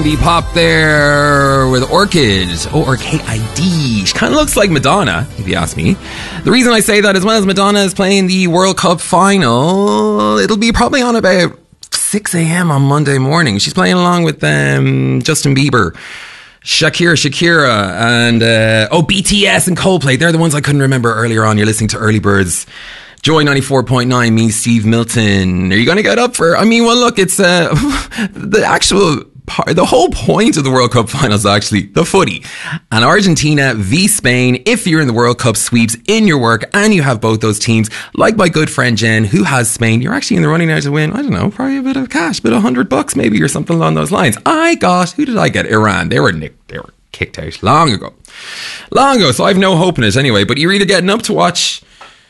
R&B pop there with Orchid, O-R-K-I-D. She kind of looks like Madonna, if you ask me. The reason I say that is as Madonna is playing the World Cup final, it'll be probably on about 6 a.m. on Monday morning. She's playing along with Justin Bieber, Shakira, and BTS and Coldplay. They're the ones I couldn't remember earlier on. You're listening to Early Birds. Joy 94.9, me, Steve Milton. Are you going to get up for... look, it's the actual... The whole point of the World Cup finals is actually the footy. And Argentina v Spain, if you're in the World Cup sweeps in your work and you have both those teams, like my good friend Jen, who has Spain, you're actually in the running now to win, I don't know, probably a bit of cash, bit of $100 maybe or something along those lines. Who did I get? Iran. They were kicked out long ago. So I have no hope in it anyway. But you're either getting up to watch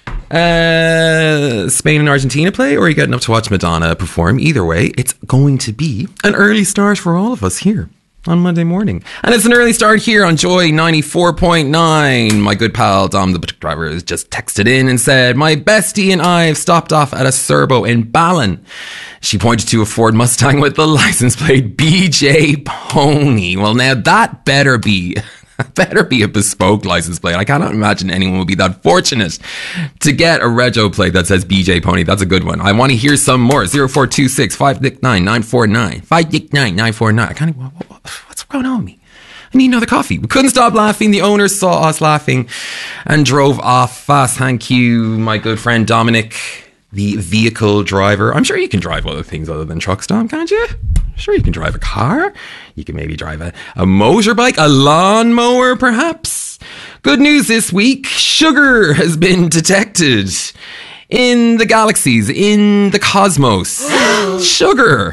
Spain and Argentina play, or you're getting up to watch Madonna perform. Either way, it's going to be an early start for all of us here on Monday morning. And it's an early start here on Joy 94.9. My good pal Dom, the driver, has just texted in and said, my bestie and I have stopped off at a Serbo in Ballin. She pointed to a Ford Mustang with the license plate BJ Pony. Well, now that better be a bespoke license plate. I cannot imagine anyone would be that fortunate to get a rego plate that says BJ Pony. That's a good one. I want to hear some more. 0426 569 949 569 949. I can't even, what's going on with me? I need another coffee. We couldn't stop laughing. The owner saw us laughing and drove off fast. Thank you, my good friend Dominic, the vehicle driver. I'm sure you can drive other things other than trucks, Dom, can't you? Sure, you can drive a car. You can maybe drive a motorbike, a lawnmower, perhaps. Good news this week. Sugar has been detected in the galaxies, in the cosmos. Sugar.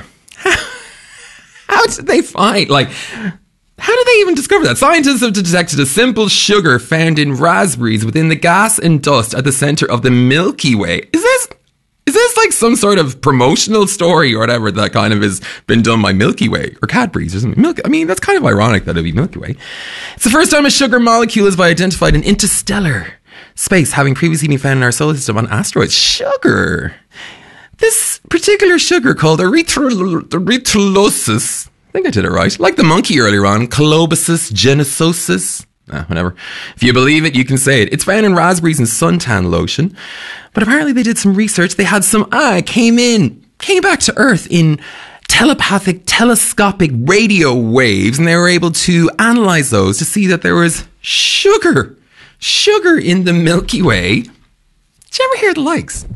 How did they find, how did they even discover that? Scientists have detected a simple sugar found in raspberries within the gas and dust at the center of the Milky Way. Is this like some sort of promotional story or whatever that kind of has been done by Milky Way or Cadbury's or something? That's kind of ironic that it'd be Milky Way. It's the first time a sugar molecule has been identified in interstellar space, having previously been found in our solar system on asteroids. Sugar. This particular sugar called erythrolysis. I think I did it right. Like the monkey earlier on, Colobosus genesosus. Whatever. If you believe it, you can say it. It's found in raspberries and suntan lotion. But apparently they did some research. They had some came back to Earth in telepathic, telescopic radio waves, and they were able to analyze those to see that there was sugar in the Milky Way. Did you ever hear the likes?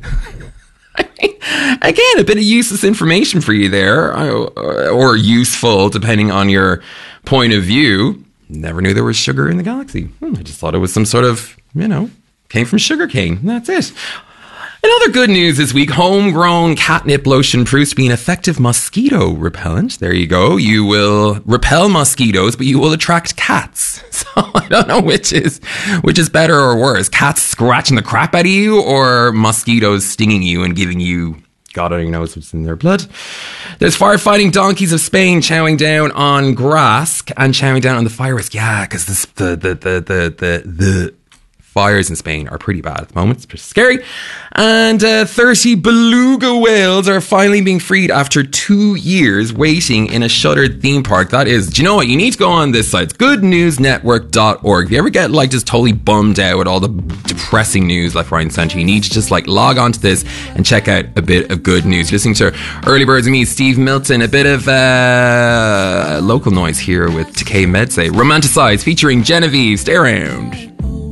Again, a bit of useless information for you there, or useful, depending on your point of view. Never knew there was sugar in the galaxy. I just thought it was some sort of, came from sugarcane. That's it. In other good news this week, homegrown catnip lotion proves to be an effective mosquito repellent. There you go. You will repel mosquitoes, but you will attract cats. So I don't know which is better or worse. Cats scratching the crap out of you, or mosquitoes stinging you and giving you, God only knows what's in their blood. There's firefighting donkeys of Spain chowing down on grass and chowing down on the fire risk. Yeah, because the fires in Spain are pretty bad at the moment. It's pretty scary. And 30 beluga whales are finally being freed after 2 years waiting in a shuttered theme park. That is, do you know what? You need to go on this site. It's goodnewsnetwork.org. If you ever get just totally bummed out with all the depressing news left, right and centre, you need to just log on to this and check out a bit of good news. You're listening to Early Birds with me, Steve Milton. A bit of local noise here with Takei Medse. Romanticize featuring Genevieve. Stay around.